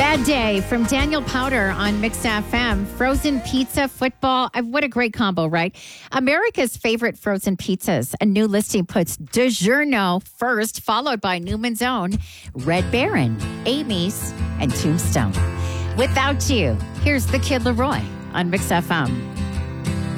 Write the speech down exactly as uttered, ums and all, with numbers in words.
Bad Day from Daniel Powder on Mix F M. Frozen pizza, football. Uh, What a great combo, right? America's favorite frozen pizzas. A new listing puts DiGiorno first, followed by Newman's Own, Red Baron, Amy's, and Tombstone. Without You, here's the Kid Leroy on Mix F M.